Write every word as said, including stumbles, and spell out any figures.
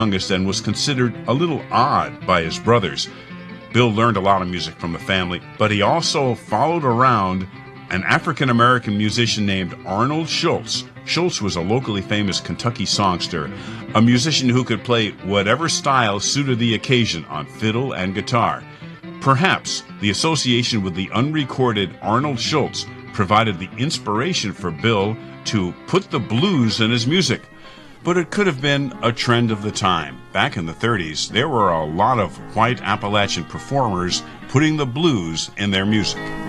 youngest and was considered a little odd by his brothers. Bill learned a lot of music from the family, but he also followed around an African-American musician named Arnold Schultz. Schultz was a locally famous Kentucky songster, a musician who could play whatever style suited the occasion on fiddle and guitar. Perhaps the association with the unrecorded Arnold Schultz provided the inspiration for Bill to put the blues in his music. But it could have been a trend of the time. Back in the thirties, there were a lot of white Appalachian performers putting the blues in their music.